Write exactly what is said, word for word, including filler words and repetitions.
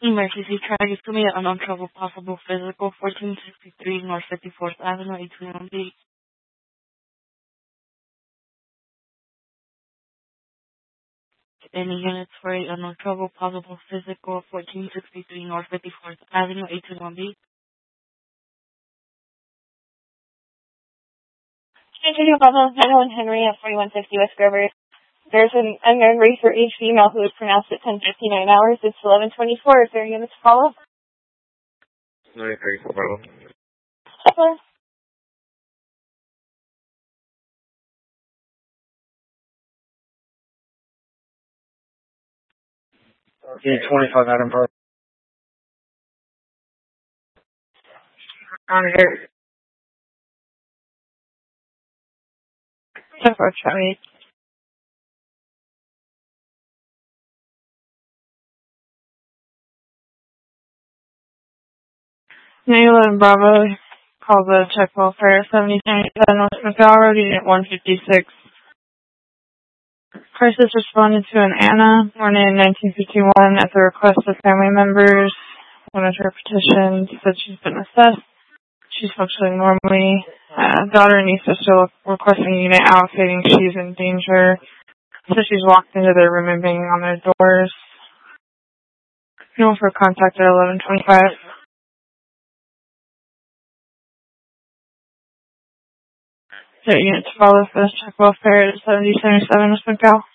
Emergency track is coming out on trouble possible physical fourteen sixty-three North fifty-fourth Avenue, eight twenty-one B. Any units for a unknown trouble possible physical fourteen sixty-three North fifty-fourth Avenue, eight twenty-one B. Antonio Bravo, Henry and Henry at forty-one fifty West Grover. There's an unknown race for each female who was pronounced at ten fifty-nine hours. It's eleven twenty-four. Is there units to follow? No, three, Bravo. Hello. Yeah, twenty-five Adam Park. On here. ten four, Charlie. nine eleven Bravo, call the check welfare, seventy-nine North McDowell Road, Unit one fifty-six. Crisis responded to an Anna, born in nineteen fifty-one, at the request of family members. One of her petitions said she's been assessed. She's functioning normally. Uh, daughter and niece are still requesting unit out, stating she's in danger. So she's walked into their room and banging on their doors. No for contact at eleven twenty-five. Their unit to follow for this check welfare at seventy seventy-seven West McDowell.